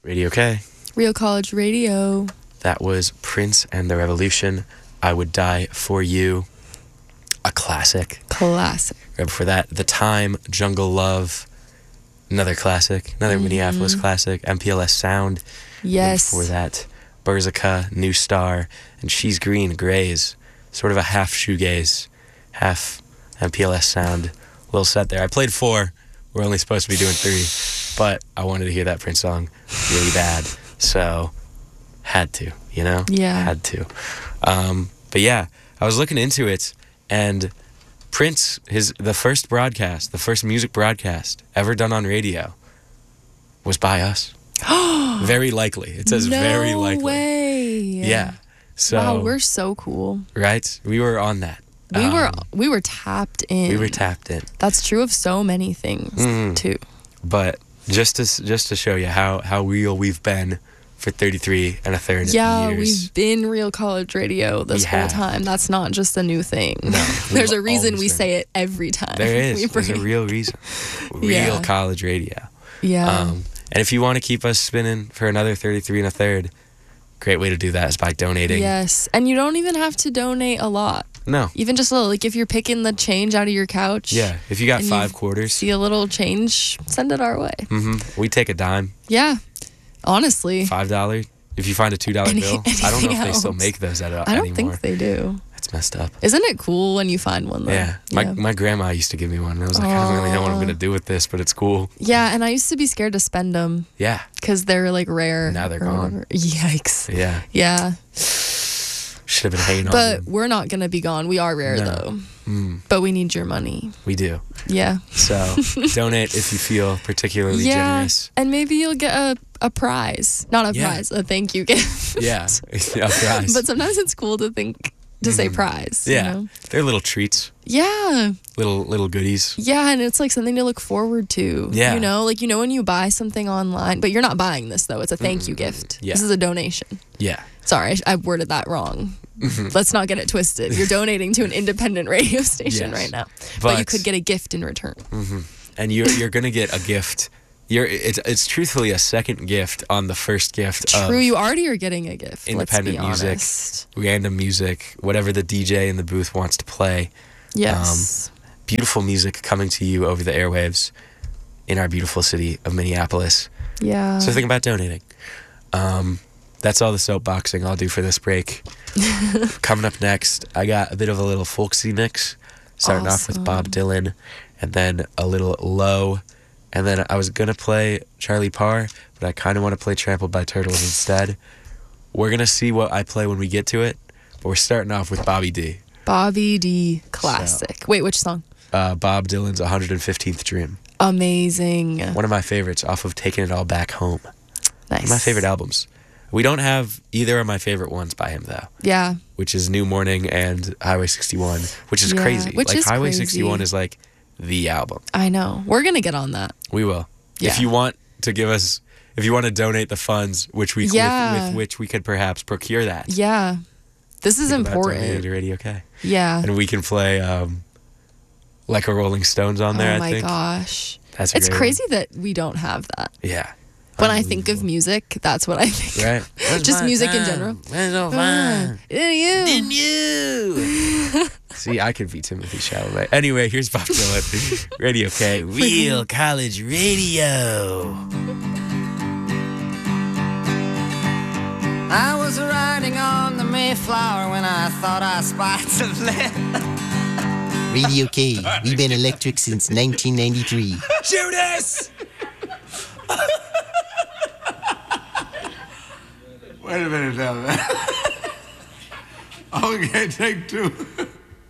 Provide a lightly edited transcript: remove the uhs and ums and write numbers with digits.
Radio K. Real College Radio. That was Prince and the Revolution. I Would Die For You. A classic. Classic. Right before that, The Time, Jungle Love. Another classic. Another Minneapolis classic. MPLS Sound. Yes. Right before that, Berzica, New Star, and She's Green, Grays. Sort of a half shoegaze, half MPLS Sound. Little set there. I played 4. We're only supposed to be doing 3. But I wanted to hear that Prince song really bad. So, had to, you know? Yeah. Had to. But yeah, I was looking into it, and Prince, the first music broadcast ever done on radio was by us. Very likely. It says very likely. No way. Yeah. So, wow, we're so cool. Right? We were on that. We were tapped in. We were tapped in. That's true of so many things, too. But just to show you how real we've been for 33 and a third years. Yeah, we've been Real College Radio this whole time. That's not just a new thing. No, There's a reason we say it every time. There is. There's a real reason. Real College Radio. Yeah. And if you want to keep us spinning for another 33 and a third, great way to do that is by donating. Yes. And you don't even have to donate a lot. No. Even just a little. Like if you're picking the change out of your couch. Yeah. If you got 5 quarters. See a little change, send it our way. We take a dime. Yeah. Honestly. $5. If you find a $2 bill. I don't know if they still make those anymore. I don't think they do. That's messed up. Isn't it cool when you find one, though? Yeah. My grandma used to give me one. And I was like, I don't really know what I'm going to do with this, but it's cool. Yeah, and I used to be scared to spend them. Yeah. Because they're like rare. Now they're gone. Yikes. Yeah. Yeah. Should have been hanging on. But we're not going to be gone. We are rare, though. But we need your money. We do. Yeah. So donate if you feel particularly generous. And maybe you'll get a prize. Not a prize, a thank you gift. Yeah, a prize. But sometimes it's cool to say prize. Yeah. You know? They're little treats. Yeah. Little goodies. Yeah, and it's like something to look forward to. Yeah. You know, like, when you buy something online, but you're not buying this, though. It's a thank you gift. Yeah. This is a donation. Yeah. Sorry, I worded that wrong. Let's not get it twisted. You're donating to an independent radio station right now. But you could get a gift in return. And you're going to get a gift. It's truthfully a second gift on the first gift. True, you already are getting a gift. Independent music, random music, whatever the DJ in the booth wants to play. Yes. Beautiful music coming to you over the airwaves in our beautiful city of Minneapolis. Yeah. So think about donating. That's all the soapboxing I'll do for this break. Coming up next, I got a bit of a little folksy mix, starting off with Bob Dylan, and then a little Low, and then I was going to play Charlie Parr, but I kind of want to play Trampled by Turtles instead. We're going to see what I play when we get to it, but we're starting off with Bobby D. Bobby D. Classic. Wait, which song? Bob Dylan's 115th Dream. Amazing. One of my favorites off of Taking It All Back Home. Nice. One of my favorite albums. We don't have either of my favorite ones by him, though. Yeah. Which is New Morning and Highway 61, which is crazy. Which is Highway crazy. 61 is like the album. I know. We're going to get on that. We will. Yeah. If you want to donate the funds, with which we could perhaps procure that. Yeah. This is important. To Radio K. Yeah. And we can play like a Rolling Stones on there, I think. Oh my gosh. It's crazy that we don't have that. Yeah. When I think of music, that's what I think. Right. Just music in general. Didn't you? See, I could be Timothy Chalamet. Anyway, here's Bob Dylan. Radio K. Real College Radio. I was riding on the Mayflower when I thought I spied some land. Radio K. We've been electric since 1993. Judas! Wait a minute now, man. Okay, take 2.